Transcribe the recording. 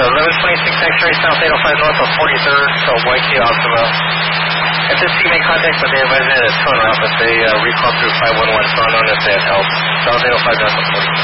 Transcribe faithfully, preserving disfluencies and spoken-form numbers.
eleven twenty-six X-ray, South eight oh five north of forty-third, so White Key Optima. If this team made contact with the advisor at turn around, but they uh, recall through five one one, so I don't know if they had help. South eight oh five north of forty-third.